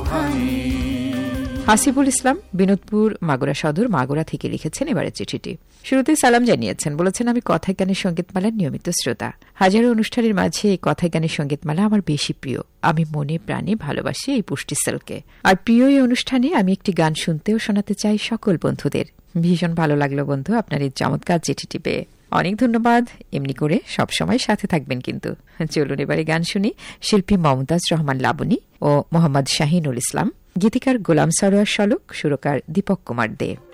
হাসিবুল ইসলাম বিনোদপুর মাগুরা সদর মাগুরা থেকে লিখেছেন এবারের চিঠিটি। শুরুতে সালাম জানিয়েছেন, বলেছেন আমি কথায় গানের সঙ্গীতমালার নিয়মিত শ্রোতা। হাজারো অনুষ্ঠানের মাঝে এই কথায় গানের সঙ্গীতমালা আমার বেশি প্রিয়। আমি মনে প্রাণে ভালোবাসি এই পুষ্টি সেলকে। আর প্রিয় এই অনুষ্ঠানে আমি একটি গান শুনতেও শোনাতে চাই সকল বন্ধুদের। ভীষণ ভালো লাগলো বন্ধু আপনার এই চমৎকার চিঠিটি পেয়ে। অনেক ধন্যবাদ। এমনি করে সবসময় সাথে থাকবেন কিন্তু। চলুন এবারে গান শুনি। শিল্পী মমতাজ রহমান লাবণী ও মোহাম্মদ শাহিনুল ইসলাম, গীতিকার গোলাম সরোয়ার শলক, সুরকার দীপক কুমার দে।